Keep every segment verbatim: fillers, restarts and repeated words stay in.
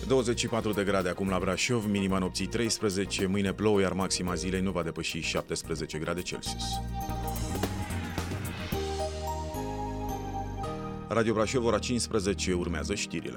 douăzeci și patru de grade acum la Brașov, minima nopții treisprezece, mâine plouă, iar maxima zilei nu va depăși șaptesprezece grade Celsius. Radio Brașov, ora cincisprezece, urmează știrile.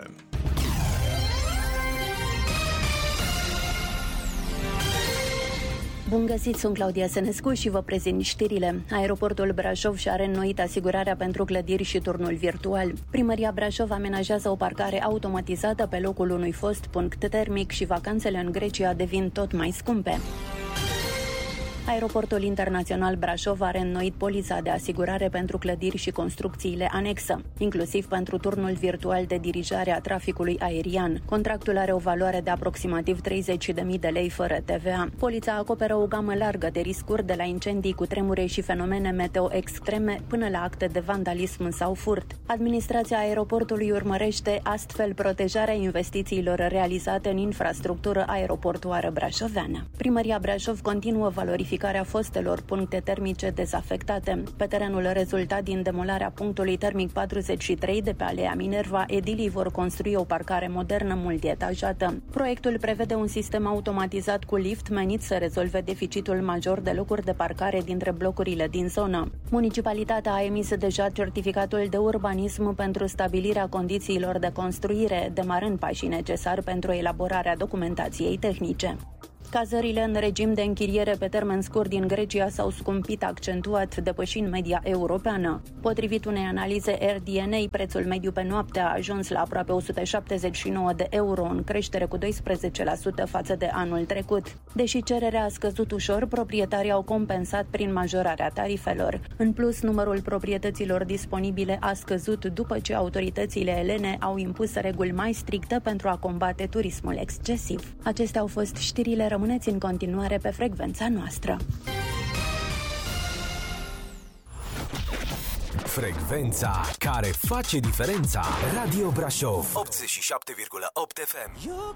Bun găsit, sunt Claudia Senescu și vă prezint știrile. Aeroportul Brașov și-a reînnoit asigurarea pentru clădiri și turnul virtual. Primăria Brașov amenajează o parcare automatizată pe locul unui fost punct termic și vacanțele în Grecia devin tot mai scumpe. Aeroportul Internațional Brașov a reînnoit polița de asigurare pentru clădiri și construcțiile anexă, inclusiv pentru turnul virtual de dirijare a traficului aerian. Contractul are o valoare de aproximativ treizeci de mii de lei fără T V A. Polița acoperă o gamă largă de riscuri, de la incendii cu tremure și fenomene meteo extreme până la acte de vandalism sau furt. Administrația aeroportului urmărește astfel protejarea investițiilor realizate în infrastructură aeroportuară brașoveană. Primăria Brașov continuă valorificarea fostelor puncte termice dezafectate. Pe terenul rezultat din demolarea punctului termic patruzeci și trei de pe Alea Minerva, edilii vor construi o parcare modernă multietajată. Proiectul prevede un sistem automatizat cu lift menit să rezolve deficitul major de locuri de parcare dintre blocurile din zonă. Municipalitatea a emis deja certificatul de urbanism pentru stabilirea condițiilor de construire, demarând pașii necesari pentru elaborarea documentației tehnice. Cazările în regim de închiriere pe termen scurt din Grecia s-au scumpit accentuat, depășind media europeană. Potrivit unei analize R D N A, prețul mediu pe noapte a ajuns la aproape o sută șaptezeci și nouă de euro, în creștere cu doisprezece la sută față de anul trecut. Deși cererea a scăzut ușor, proprietarii au compensat prin majorarea tarifelor. În plus, numărul proprietăților disponibile a scăzut după ce autoritățile elene au impus reguli mai stricte pentru a combate turismul excesiv. Acestea au fost știrile. Rămâneți în continuare pe frecvența noastră. Frecvența care face diferența. Radio Brașov optzeci și șapte virgulă opt F M.